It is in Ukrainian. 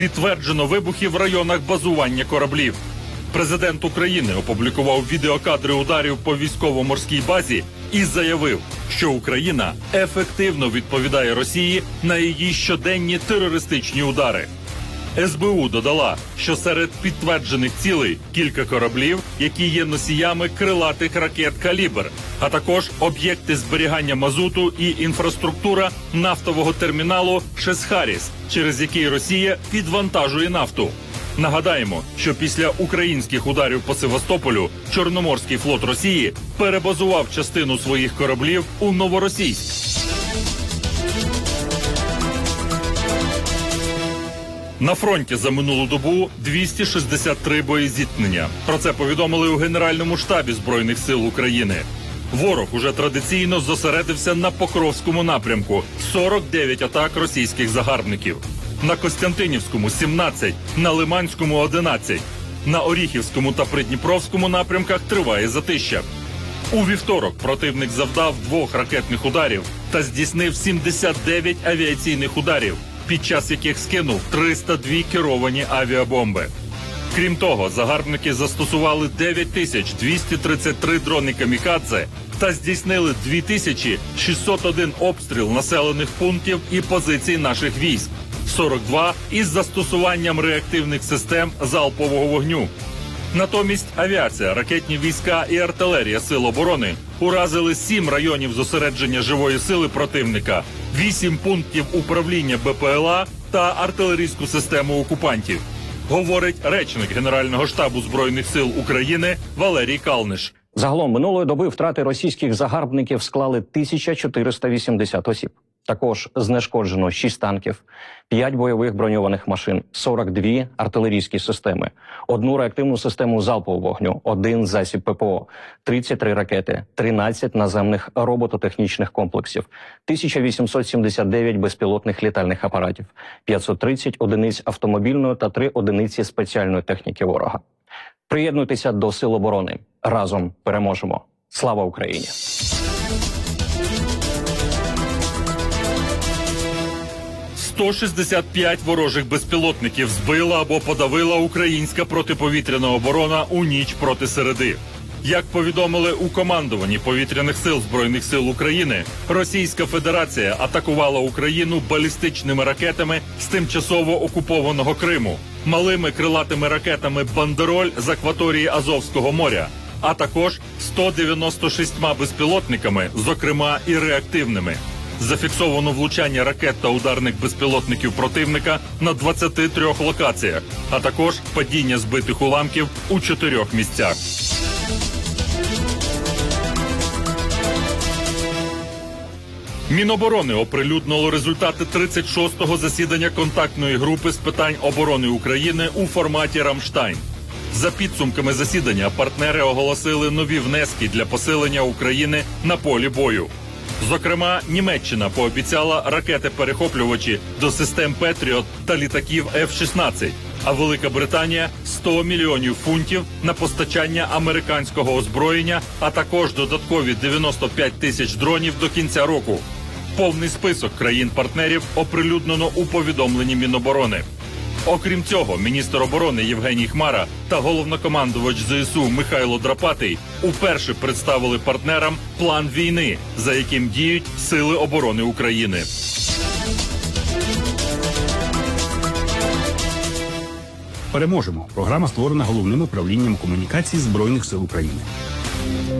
Підтверджено вибухи в районах базування кораблів. Президент України опублікував відеокадри ударів по військово-морській базі і заявив, що Україна ефективно відповідає Росії на її щоденні терористичні удари. СБУ додала, що серед підтверджених цілей кілька кораблів, які є носіями крилатих ракет «Калібр», а також об'єкти зберігання мазуту і інфраструктура нафтового терміналу «Шесхаріс», через який Росія підвантажує нафту. Нагадаємо, що після українських ударів по Севастополю Чорноморський флот Росії перебазував частину своїх кораблів у Новоросійськ. На фронті за минулу добу 263 боєзіткнення. Про це повідомили у Генеральному штабі Збройних сил України. Ворог уже традиційно зосередився на Покровському напрямку – 49 атак російських загарбників. На Костянтинівському – 17, на Лиманському – 11. На Оріхівському та Придніпровському напрямках триває затища. У вівторок противник завдав 2 ракетних ударів та здійснив 79 авіаційних ударів, під час яких скинув 302 керовані авіабомби. Крім того, загарбники застосували 9233 дрони камікадзе та здійснили 2601 обстріл населених пунктів і позицій наших військ, 42 із застосуванням реактивних систем залпового вогню. Натомість авіація, ракетні війська і артилерія Сил оборони уразили 7 районів зосередження живої сили противника, 8 пунктів управління БПЛА та артилерійську систему окупантів, говорить речник Генерального штабу Збройних сил України Валерій Калниш. Загалом минулої доби втрати російських загарбників склали 1480 осіб. Також знешкоджено 6 танків, 5 бойових броньованих машин, 42 артилерійські системи, 1 реактивну систему залпового вогню, 1 засіб ППО, 33 ракети, 13 наземних робототехнічних комплексів, 1879 безпілотних літальних апаратів, 530 одиниць автомобільної та 3 одиниці спеціальної техніки ворога. Приєднуйтеся до Сил оборони. Разом переможемо. Слава Україні! «165 ворожих безпілотників збила або подавила українська протиповітряна оборона у ніч проти середи. Як повідомили у командуванні Повітряних сил Збройних сил України, Російська Федерація атакувала Україну балістичними ракетами з тимчасово окупованого Криму, малими крилатими ракетами «Бандероль» з акваторії Азовського моря, а також 196 безпілотниками, зокрема і реактивними. Зафіксовано влучання ракет та ударних безпілотників противника на 23 локаціях, а також падіння збитих уламків у 4 місцях. Міноборони оприлюднило результати 36-го засідання контактної групи з питань оборони України у форматі «Рамштайн». За підсумками засідання партнери оголосили нові внески для посилення України на полі бою. Зокрема, Німеччина пообіцяла ракети-перехоплювачі до систем «Петріот» та літаків F-16, а Велика Британія – 100 мільйонів фунтів на постачання американського озброєння, а також додаткові 95 тисяч дронів до кінця року. Повний список країн-партнерів оприлюднено у повідомленні Міноборони. Окрім цього, міністр оборони Євгеній Хмара та головнокомандувач ЗСУ Михайло Драпатий уперше представили партнерам план війни, за яким діють Сили оборони України. Переможемо. Програма створена Головним управлінням комунікацій Збройних сил України.